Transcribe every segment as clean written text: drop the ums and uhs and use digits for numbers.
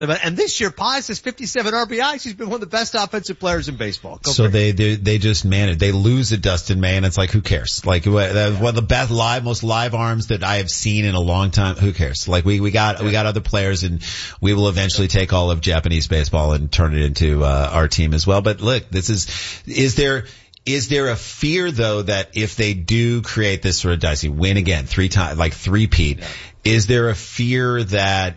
And this year, Pius has 57 RBIs. He's been one of the best offensive players in baseball. So they just manage. They lose a Dustin May, and it's like, who cares? Like, one of the best most live arms that I have seen in a long time. Who cares? Like, we got other players, and we will eventually take all of Japanese baseball and turn it into our team as well. But look, is there a fear though that if they do create this sort of dicey win again 3 times, like three-peat, is there a fear that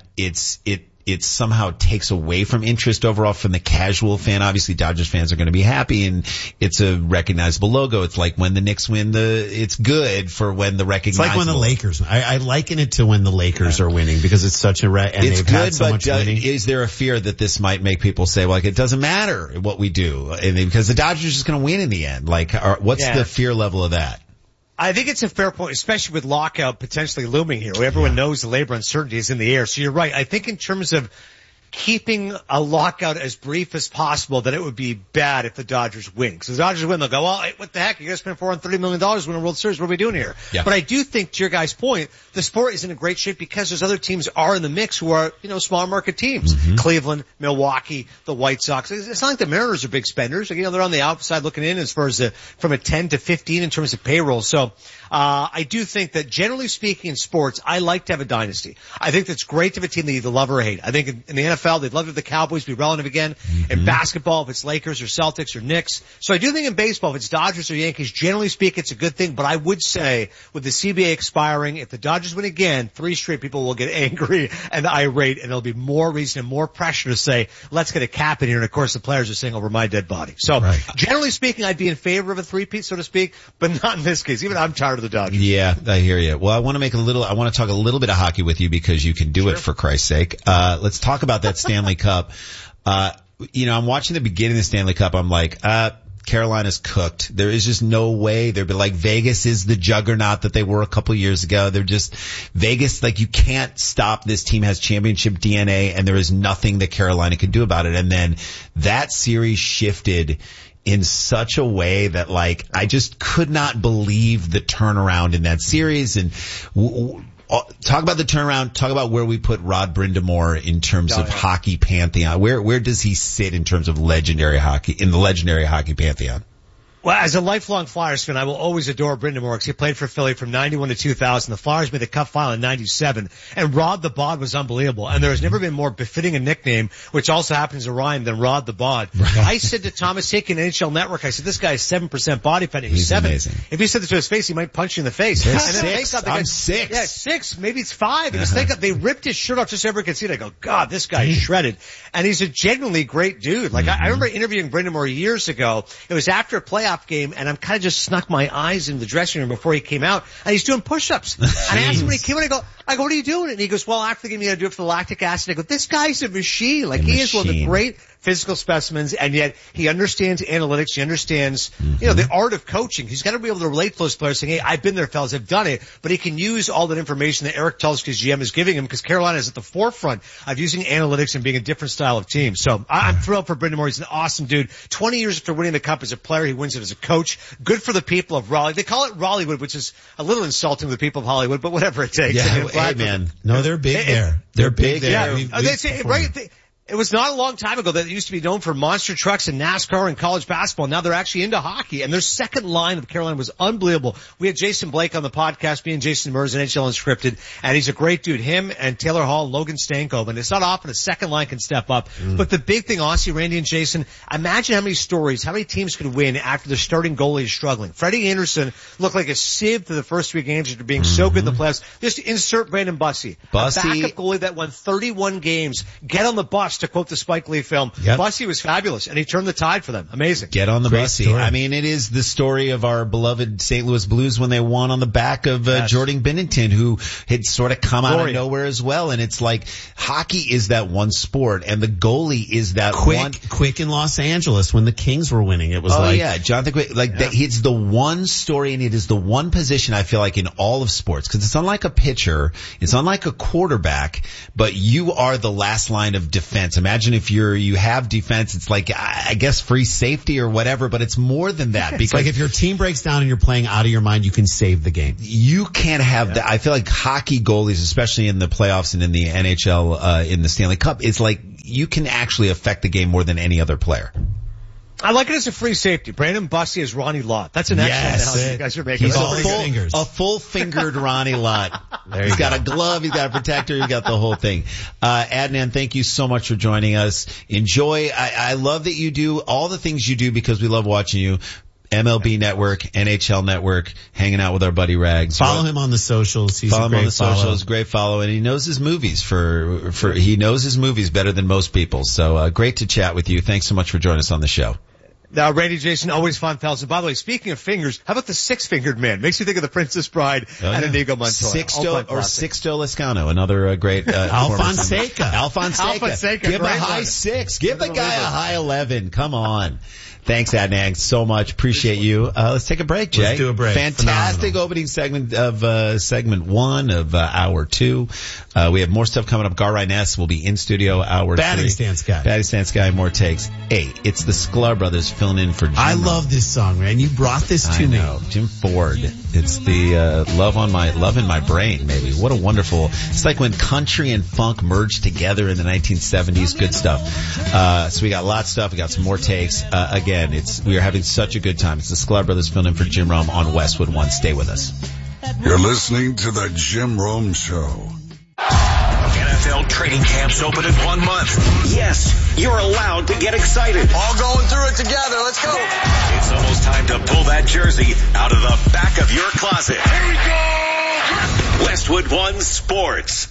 it somehow takes away from interest overall from the casual fan? Obviously, Dodgers fans are going to be happy, and it's a recognizable logo. It's like when the Knicks win it's good for when the recognizable. It's like when the Lakers. I liken it to when the Lakers are winning because it's such and it's they've good, had so much winning. Is there a fear that this might make people say, well, like, it doesn't matter what we do, because the Dodgers are just going to win in the end? Like, what's the fear level of that? I think it's a fair point, especially with lockout potentially looming here. Everyone knows the labor uncertainty is in the air. So you're right. I think in terms of keeping a lockout as brief as possible, that it would be bad if the Dodgers win. Because the Dodgers win, they'll go, well, hey, what the heck? You guys spent $430 million win a World Series. What are we doing here? Yeah. But I do think, to your guy's point, the sport is in a great shape because there's other teams are in the mix who are, small market teams. Mm-hmm. Cleveland, Milwaukee, the White Sox. It's not like the Mariners are big spenders. They're on the outside looking in as far as from a 10 to 15 in terms of payroll. So, I do think that generally speaking in sports, I like to have a dynasty. I think that's great to have a team that either love or hate. I think in the NFL, they'd love to have the Cowboys be relevant again. Mm-hmm. In basketball, if it's Lakers or Celtics or Knicks. So I do think in baseball, if it's Dodgers or Yankees, generally speaking, it's a good thing. But I would say with the CBA expiring, if the Dodgers win again, 3 straight people will get angry and irate, and there'll be more reason and more pressure to say, let's get a cap in here. And of course, the players are saying over my dead body. So generally speaking, I'd be in favor of a 3-peat, so to speak, but not in this case. Even I'm tired of the Dodgers. Yeah, I hear you. Well, I want to talk a little bit of hockey with you because you can do it, for Christ's sake. Let's talk about that Stanley Cup. I'm watching the beginning of the Stanley Cup. I'm like, Carolina's cooked. There is just no way. They're like, Vegas is the juggernaut that they were a couple years ago. They're just Vegas. Like, you can't stop. This team has championship DNA, and there is nothing that Carolina can do about it. And then that series shifted in such a way that, like, I just could not believe the turnaround in that series. And talk about the turnaround. Talk about where we put Rod Brind'Amour in terms of hockey pantheon. Where does he sit in terms of legendary hockey, in the legendary hockey pantheon? Well, as a lifelong Flyers fan, I will always adore Brind'Amour because he played for Philly from 91 to 2000. The Flyers made the Cup final in 97, and Rod the Bod was unbelievable. And there has never been more befitting a nickname, which also happens to rhyme, than Rod the Bod. Right. I said to Thomas Hicken, NHL Network, I said, this guy is 7% body fat. He's 7. Amazing. If he said this to his face, he might punch you in the face. And then 6. I'm 6. Yeah, 6. Maybe it's 5. And just they ripped his shirt off just so everyone could see it. I go, God, this guy is shredded. And he's a genuinely great dude. Like, I remember interviewing Brind'Amour years ago. It was after a playoff game, and I'm kind of just snuck my eyes in the dressing room before he came out, and he's doing push-ups. And I asked him when he came in, I go, what are you doing? And he goes, well, after the game, you gotta do it for the lactic acid. I go, this guy's a machine. Like, he is one of the great physical specimens, and yet he understands analytics. He understands, the art of coaching. He's got to be able to relate to those players saying, hey, I've been there, fellas, I've done it. But he can use all that information that Eric Tulsky's GM is giving him, because Carolina is at the forefront of using analytics and being a different style of team. So I'm thrilled for Brind'Amour. He's an awesome dude. 20 years after winning the Cup as a player, he wins it as a coach. Good for the people of Raleigh. They call it Raleighwood, which is a little insulting to the people of Hollywood, but whatever it takes. Yeah, hey, man. No, they're big there. They're big there. Yeah. It was not a long time ago that it used to be known for monster trucks and NASCAR and college basketball. Now they're actually into hockey, and their second line of Carolina was unbelievable. We had Jason Blake on the podcast, me and Jason Mers, NHL Unscripted, and he's a great dude. Him and Taylor Hall, Logan Stankoven, and it's not often a second line can step up. But the big thing, honestly, Randy and Jason, imagine how many stories, how many teams could win after the starting goalie is struggling. Freddie Anderson looked like a sieve through the first 3 games after being so good in the playoffs. Just insert Brandon Bussey. A backup goalie that won 31 games. Get on the bus, to quote the Spike Lee film. Yep. Bussey was fabulous, and he turned the tide for them. Amazing. Get on the Bussey. I mean, it is the story of our beloved St. Louis Blues when they won on the back of Jordan Binnington, who had sort of come out of nowhere as well. And it's like, hockey is that one sport, and the goalie is that quick in Los Angeles when the Kings were winning. It was Jonathan Quick. It's the one story, and it is the one position I feel like in all of sports, because it's unlike a pitcher, it's unlike a quarterback, but you are the last line of defense. Imagine if you have defense, it's like, I guess, free safety or whatever, but it's more than that. Because it's like if your team breaks down and you're playing out of your mind, you can save the game. You can't have that. I feel like hockey goalies, especially in the playoffs and in the NHL, in the Stanley Cup, it's like, you can actually affect the game more than any other player. I like it as a free safety. Brandon Bussey as Ronnie Lott. That's an excellent analogy you guys are making. He's a full-fingered Ronnie Lott. He's got a glove, he's got a protector, he's got the whole thing. Adnan, thank you so much for joining us. Enjoy. I love that you do all the things you do because we love watching you. MLB Network, NHL Network, hanging out with our buddy Rags. Follow him on the socials. Follow him on the socials. Great follow. And he knows his movies he knows his movies better than most people. So, great to chat with you. Thanks so much for joining us on the show. Now, Randy Jason, always fun pals. And by the way, speaking of fingers, how about the six-fingered man? Makes you think of the Princess Bride and Inigo Montoya. Sixto Lescano, another great, Alfonseca. Give him a high 6. Give the guy a high 11. Come on. Thanks, Adnan, so much. Appreciate you. Let's take a break, Jay. Let's do a break. Fantastic opening segment of segment 1 of hour 2. We have more stuff coming up. Gar Ryness will be in studio hour 3. Batting Stance Guy, more takes. Hey, it's the Sklar Brothers filling in for Jim. I love this song, man. You brought this to me. Jim Ford. It's the love in my brain, maybe. What a wonderful. It's like when country and funk merged together in the 1970s. Good stuff. So we got lots of stuff. We got some more takes. Again, we are having such a good time. It's the Sklar Brothers filling in for Jim Rome on Westwood One. Stay with us. You're listening to the Jim Rome Show. NFL training camps open in 1 month. Yes, you're allowed to get excited. All going through it together. Let's go. It's almost time to pull that jersey out of the back of your closet. Here we go. Westwood One Sports.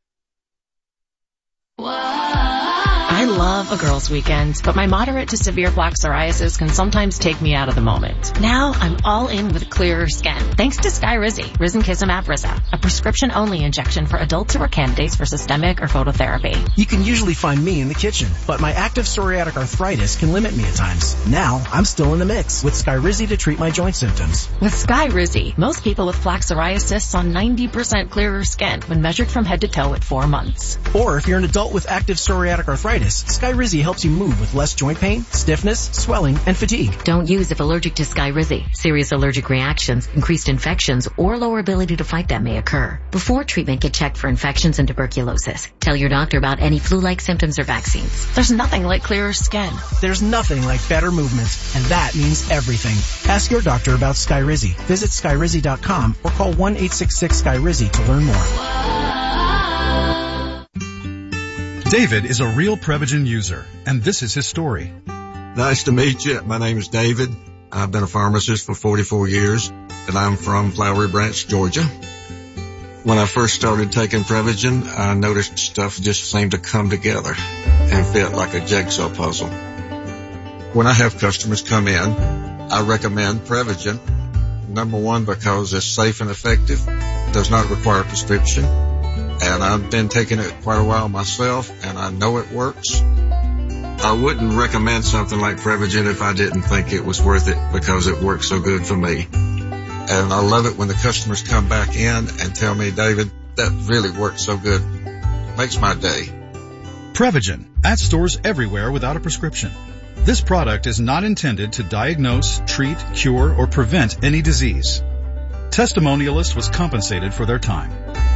I love a girls' weekend, but my moderate to severe plaque psoriasis can sometimes take me out of the moment. Now I'm all in with clearer skin, thanks to Skyrizi, Risankizumab Rizza, a prescription-only injection for adults who are candidates for systemic or phototherapy. You can usually find me in the kitchen, but my active psoriatic arthritis can limit me at times. Now I'm still in the mix with Skyrizi to treat my joint symptoms. With Skyrizi, most people with plaque psoriasis saw 90% clearer skin when measured from head to toe at 4 months. Or if you're an adult with active psoriatic arthritis, Skyrizi helps you move with less joint pain, stiffness, swelling, and fatigue. Don't use if allergic to Skyrizi. Serious allergic reactions, increased infections, or lower ability to fight them may occur. Before treatment, get checked for infections and tuberculosis. Tell your doctor about any flu-like symptoms or vaccines. There's nothing like clearer skin. There's nothing like better movement, and that means everything. Ask your doctor about Skyrizi. Visit Skyrizi.com or call 1-866-SKYRIZI to learn more. David is a real Prevagen user, and this is his story. Nice to meet you. My name is David. I've been a pharmacist for 44 years, and I'm from Flowery Branch, Georgia. When I first started taking Prevagen, I noticed stuff just seemed to come together and fit like a jigsaw puzzle. When I have customers come in, I recommend Prevagen. Number one, because it's safe and effective, does not require a prescription. And I've been taking it quite a while myself, and I know it works. I wouldn't recommend something like Prevagen if I didn't think it was worth it because it works so good for me. And I love it when the customers come back in and tell me, David, that really worked so good. Makes my day. Prevagen, at stores everywhere without a prescription. This product is not intended to diagnose, treat, cure, or prevent any disease. Testimonialist was compensated for their time.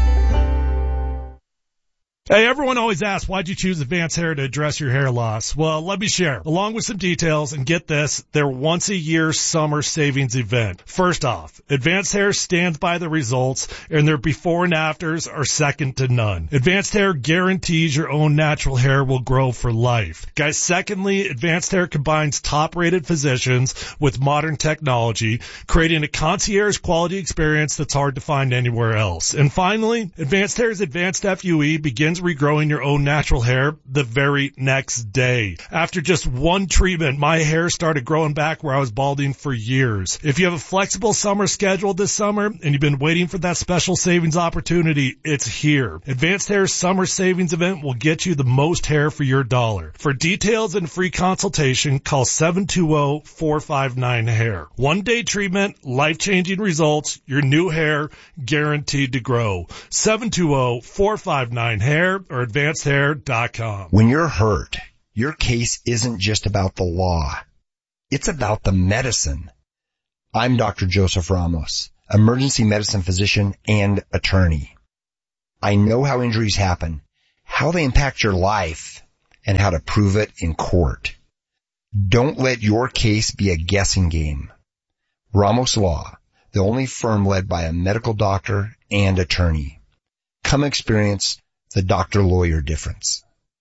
Hey, everyone always asks, why'd you choose Advanced Hair to address your hair loss? Well, let me share. Along with some details, and get this, their once-a-year summer savings event. First off, Advanced Hair stands by the results, and their before and afters are second to none. Advanced Hair guarantees your own natural hair will grow for life. Guys, secondly, Advanced Hair combines top-rated physicians with modern technology, creating a concierge quality experience that's hard to find anywhere else. And finally, Advanced Hair's Advanced FUE begins regrowing your own natural hair the very next day. After just one treatment, my hair started growing back where I was balding for years. If you have a flexible summer schedule this summer and you've been waiting for that special savings opportunity, it's here. Advanced Hair's summer savings event will get you the most hair for your dollar. For details and free consultation, call 720-459-HAIR. One-day treatment, life-changing results, your new hair guaranteed to grow. 720-459-HAIR or advancedhair.com. When you're hurt, your case isn't just about the law. It's about the medicine. I'm Dr. Joseph Ramos, emergency medicine physician and attorney. I know how injuries happen, how they impact your life, and how to prove it in court. Don't let your case be a guessing game. Ramos Law, the only firm led by a medical doctor and attorney. Come experience the doctor-lawyer difference.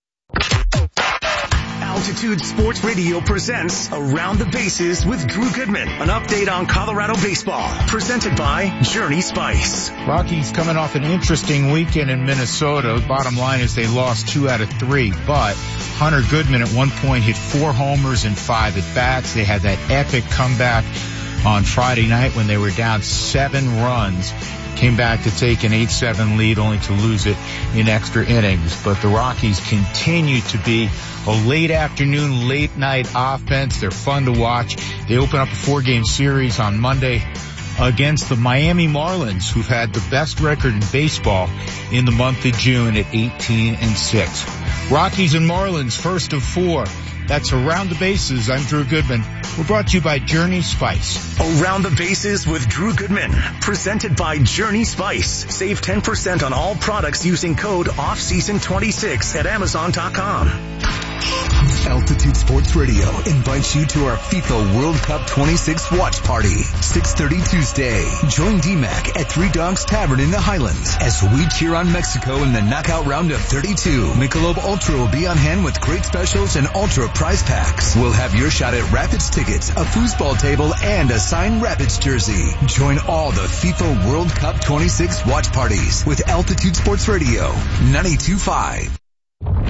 Altitude Sports Radio presents Around the Bases with Drew Goodman. An update on Colorado baseball. Presented by Journey Spice. Rockies coming off an interesting weekend in Minnesota. Bottom line is they lost 2 out of 3, but Hunter Goodman at one point hit 4 homers and 5 at-bats. They had that epic comeback on Friday night when they were down 7 runs. Came back to take an 8-7 lead only to lose it in extra innings. But the Rockies continue to be a late afternoon, late night offense. They're fun to watch. They open up a 4-game series on Monday against the Miami Marlins, who've had the best record in baseball in the month of June at 18-6. Rockies and Marlins, first of 4. That's Around the Bases. I'm Drew Goodman. We're brought to you by Journey Spice. Around the Bases with Drew Goodman. Presented by Journey Spice. Save 10% on all products using code OFFSEASON26 at Amazon.com. Altitude Sports Radio invites you to our FIFA World Cup 26 watch party, 6:30 Tuesday. Join DMAC at Three Dogs Tavern in the Highlands as we cheer on Mexico in the knockout round of 32. Michelob Ultra will be on hand with great specials and Ultra prize packs. We'll have your shot at Rapids tickets, a foosball table, and a signed Rapids jersey. Join all the FIFA World Cup 26 watch parties with Altitude Sports Radio 92.5.